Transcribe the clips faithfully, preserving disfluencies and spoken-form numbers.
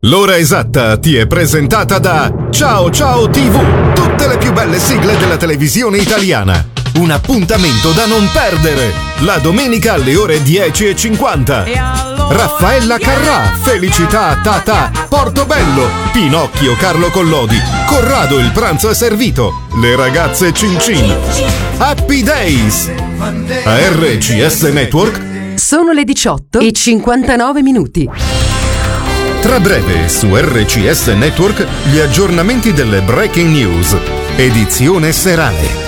L'ora esatta ti è presentata da Ciao Ciao tivù, tutte le più belle sigle della televisione italiana. Un appuntamento da non perdere, la domenica alle ore dieci e cinquanta. Raffaella Carrà, Felicità Tata, Portobello, Pinocchio Carlo Collodi, Corrado il pranzo è servito, le ragazze Cin Cin, Happy Days. A R C S Network sono le diciotto e cinquantanove minuti. Tra breve su R C S Network gli aggiornamenti delle Breaking News, edizione serale.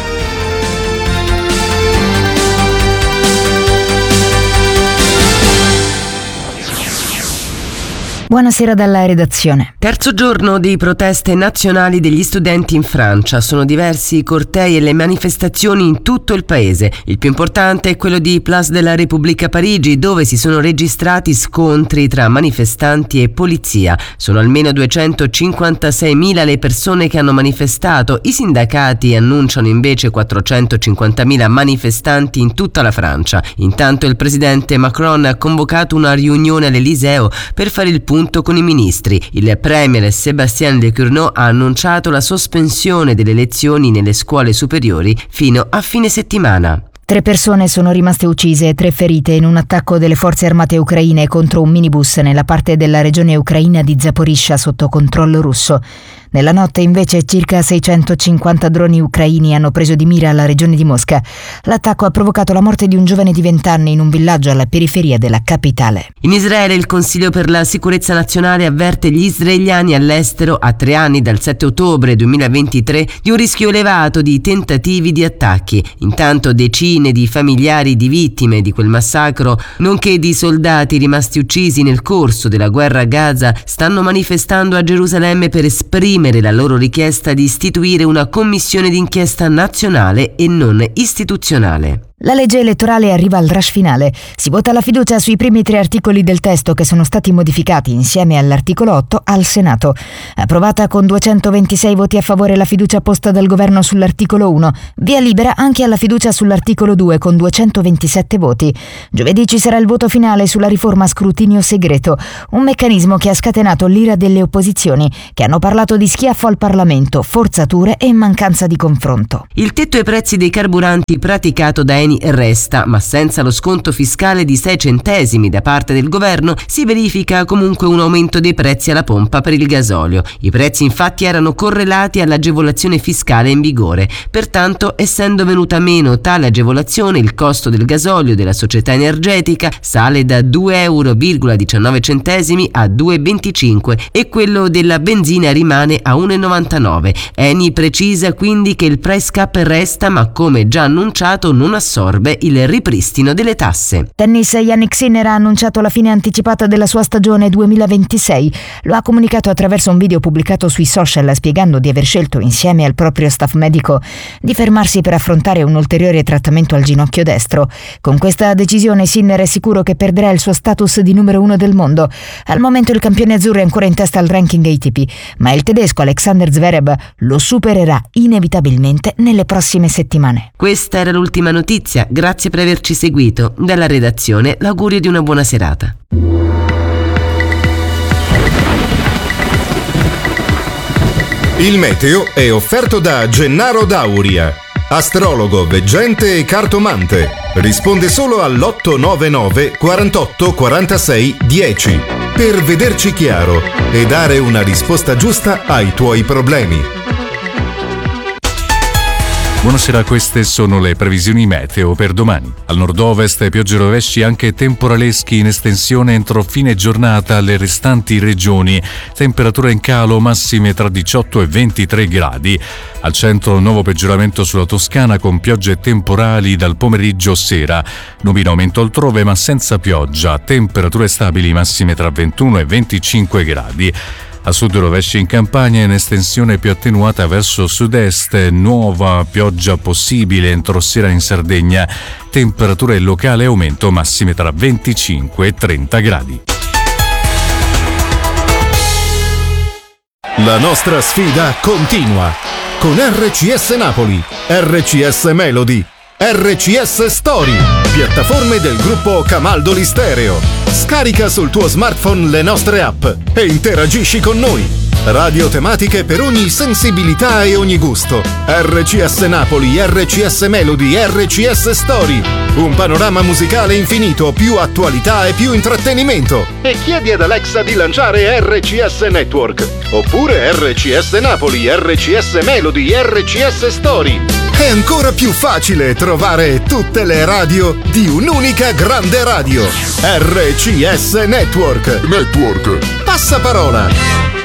Buonasera dalla redazione. Terzo giorno di proteste nazionali degli studenti in Francia. Sono diversi i cortei e le manifestazioni in tutto il paese. Il più importante è quello di Place de la République a Parigi, dove si sono registrati scontri tra manifestanti e polizia. Sono almeno duecentocinquantaseimila le persone che hanno manifestato. I sindacati annunciano invece quattrocentocinquantamila manifestanti in tutta la Francia. Intanto il presidente Macron ha convocato una riunione all'Eliseo per fare il punto con i ministri. Il premier Sébastien Lecornu ha annunciato la sospensione delle lezioni nelle scuole superiori fino a fine settimana. Tre persone sono rimaste uccise e tre ferite in un attacco delle forze armate ucraine contro un minibus nella parte della regione ucraina di Zaporizhzhia sotto controllo russo. Nella notte invece circa seicentocinquanta droni ucraini hanno preso di mira la regione di Mosca. L'attacco ha provocato la morte di un giovane di venti anni in un villaggio alla periferia della capitale. In Israele il Consiglio per la sicurezza nazionale avverte gli israeliani all'estero a tre anni dal sette ottobre duemilaventitré di un rischio elevato di tentativi di attacchi. Intanto decine di familiari di vittime di quel massacro, nonché di soldati rimasti uccisi nel corso della guerra a Gaza, stanno manifestando a Gerusalemme per esprimere la loro richiesta di istituire una commissione d'inchiesta nazionale e non istituzionale. La legge elettorale arriva al rush finale. Si vota la fiducia sui primi tre articoli del testo che sono stati modificati insieme all'articolo otto al Senato. Approvata con duecentoventisei voti a favore la fiducia posta dal governo sull'articolo uno. Via libera anche alla fiducia sull'articolo due con duecentoventisette voti. Giovedì ci sarà il voto finale sulla riforma a scrutinio segreto, un meccanismo che ha scatenato l'ira delle opposizioni, che hanno parlato di schiaffo al Parlamento, forzature e mancanza di confronto. Il tetto ai prezzi dei carburanti praticato da Eni resta, ma senza lo sconto fiscale di sei centesimi da parte del governo si verifica comunque un aumento dei prezzi alla pompa per il gasolio. I prezzi infatti erano correlati all'agevolazione fiscale in vigore, pertanto essendo venuta meno tale agevolazione il costo del gasolio della società energetica sale da due euro virgola diciannove centesimi a due virgola venticinque e quello della benzina rimane a uno virgola novantanove. Eni precisa quindi che il price cap resta, ma come già annunciato non assorbe il ripristino delle tasse. Tennis. Jannik Sinner ha annunciato la fine anticipata della sua stagione duemilaventisei. Lo ha comunicato attraverso un video pubblicato sui social, spiegando di aver scelto insieme al proprio staff medico di fermarsi per affrontare un ulteriore trattamento al ginocchio destro. Con questa decisione Sinner è sicuro che perderà il suo status di numero uno del mondo. Al momento il campione azzurro è ancora in testa al ranking A T P, ma il tedesco Alexander Zverev lo supererà inevitabilmente nelle prossime settimane. Questa era l'ultima notizia. Grazie per averci seguito. Dalla redazione l'augurio di una buona serata. Il meteo è offerto da Gennaro Dauria, astrologo, veggente e cartomante. Risponde solo all'otto nove nove quarantotto quarantasei dieci per vederci chiaro e dare una risposta giusta ai tuoi problemi. Buonasera, queste sono le previsioni meteo per domani. Al nord-ovest piogge e rovesci anche temporaleschi in estensione entro fine giornata alle restanti regioni. Temperature in calo, massime tra diciotto e ventitré gradi. Al centro nuovo peggioramento sulla Toscana con piogge temporali dal pomeriggio sera. Nubi in aumento altrove ma senza pioggia. Temperature stabili, massime tra ventuno e venticinque gradi. A sud rovesci in Campania, in estensione più attenuata verso sud-est, nuova pioggia possibile entro sera in Sardegna, temperature locale aumento, massime tra venticinque e trenta gradi. La nostra sfida continua con R C S Napoli, R C S Melody, R C S Story. piattaforme del gruppo Camaldoli Stereo. Scarica sul tuo smartphone le nostre app e interagisci con noi. Radio tematiche per ogni sensibilità e ogni gusto. R C S Napoli, R C S Melody, R C S Story. Un panorama musicale infinito, più attualità e più intrattenimento. E chiedi ad Alexa di lanciare R C S Network. Oppure R C S Napoli, R C S Melody, R C S Story. È ancora più facile trovare tutte le radio di un'unica grande radio. R C S Network. Network. Passaparola.